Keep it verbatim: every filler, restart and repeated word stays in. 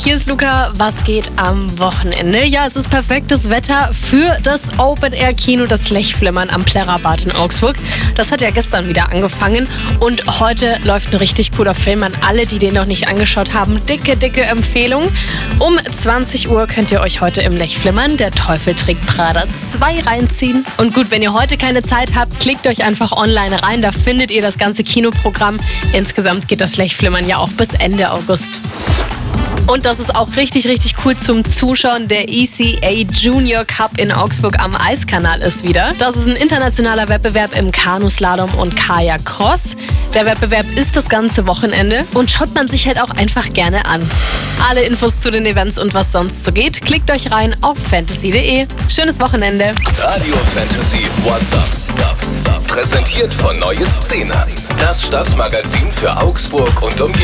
Hier ist Luca, was geht am Wochenende? Ja, es ist perfektes Wetter für das Open-Air-Kino, das Lechflimmern am Plärrerbad in Augsburg. Das hat ja gestern wieder angefangen und heute läuft ein richtig cooler Film an alle, die den noch nicht angeschaut haben. Dicke, dicke Empfehlung. Um zwanzig Uhr könnt ihr euch heute im Lechflimmern Der Teufel trägt Prada zwei reinziehen. Und gut, wenn ihr heute keine Zeit habt, klickt euch einfach online rein, da findet ihr das ganze Kinoprogramm. Insgesamt geht das Lechflimmern ja auch bis Ende August. Und das ist auch richtig, richtig cool zum Zuschauen. Der E C A Junior Cup in Augsburg am Eiskanal ist wieder. Das ist ein internationaler Wettbewerb im Kanuslalom und Kajak-Cross. Der Wettbewerb ist das ganze Wochenende und schaut man sich halt auch einfach gerne an. Alle Infos zu den Events und was sonst so geht, klickt euch rein auf fantasy punkt de. Schönes Wochenende. Radio Fantasy WhatsApp. Präsentiert von Neue Szene. Das Stadtmagazin für Augsburg und Umgebung.